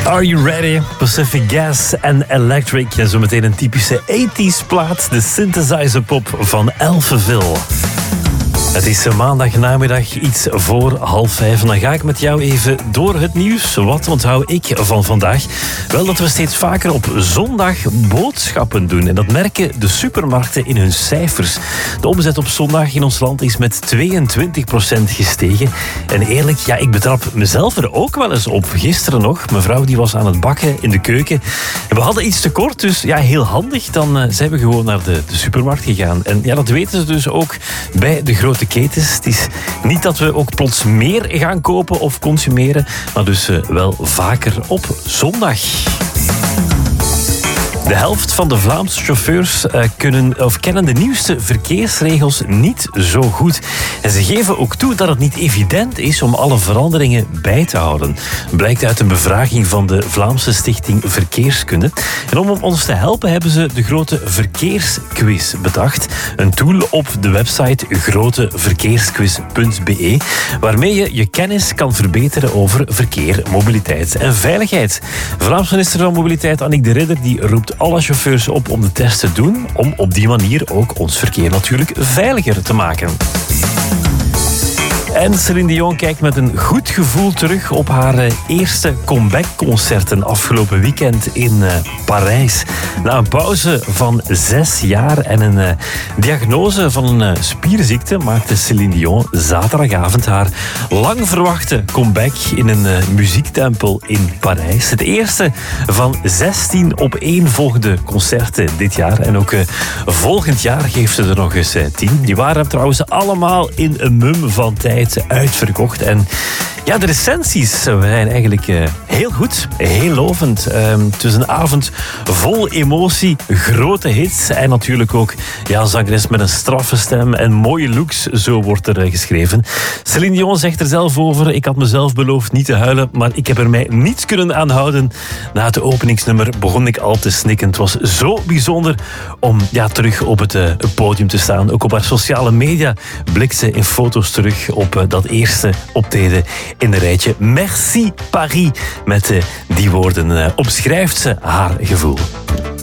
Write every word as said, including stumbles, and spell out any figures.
Are You Ready? Pacific Gas en Electric. En zometeen een typische tachtiger plaat. De synthesizer pop van Elfenville. Het is maandag namiddag iets voor half vijf. En dan ga ik met jou even door het nieuws. Wat onthoud ik van vandaag? Wel dat we steeds vaker op zondag boodschappen doen. En dat merken de supermarkten in hun cijfers. De omzet op zondag in ons land is met tweeëntwintig procent gestegen. En eerlijk, ja, ik betrap mezelf er ook wel eens op. Gisteren nog, mijn vrouw die was aan het bakken in de keuken. En we hadden iets tekort, dus ja, heel handig. Dan uh, zijn we gewoon naar de, de supermarkt gegaan. En ja, dat weten ze dus ook bij de grote ketens. Het is niet dat we ook plots meer gaan kopen of consumeren, maar dus uh, wel vaker op zondag. De helft van de Vlaamse chauffeurs uh, kunnen, of kennen de nieuwste verkeersregels niet zo goed. En ze geven ook toe dat het niet evident is om alle veranderingen bij te houden. Blijkt uit een bevraging van de Vlaamse Stichting Verkeerskunde. En om ons te helpen hebben ze de Grote Verkeersquiz bedacht. Een tool op de website groteverkeersquiz punt b e, waarmee je je kennis kan verbeteren over verkeer, mobiliteit en veiligheid. Vlaams minister van Mobiliteit Annick de Ridder die roept alle chauffeurs op om de test te doen, om op die manier ook ons verkeer natuurlijk veiliger te maken. En Céline Dion kijkt met een goed gevoel terug op haar eerste comeback-concerten afgelopen weekend in uh, Parijs. Na een pauze van zes jaar en een uh, diagnose van een uh, spierziekte maakte Céline Dion zaterdagavond haar lang verwachte comeback in een uh, muziektempel in Parijs. Het eerste van zestien opeenvolgende concerten dit jaar. En ook uh, volgend jaar geeft ze er nog eens uh, tien. Die waren trouwens allemaal in een mum van tijd uitverkocht. En ja, de recensies zijn eigenlijk uh, heel goed, heel lovend. Uh, het is een avond vol emotie, grote hits en natuurlijk ook ja, zangeres met een straffe stem en mooie looks, zo wordt er uh, geschreven. Céline Dion zegt er zelf over: ik had mezelf beloofd niet te huilen, maar ik heb er mij niets kunnen aanhouden. Na het openingsnummer begon ik al te snikken. Het was zo bijzonder om ja, terug op het uh, podium te staan. Ook op haar sociale media blikt ze in foto's terug op uh, dat eerste optreden in een rijtje. Merci Paris. Met uh, die woorden uh, omschrijft ze haar gevoel.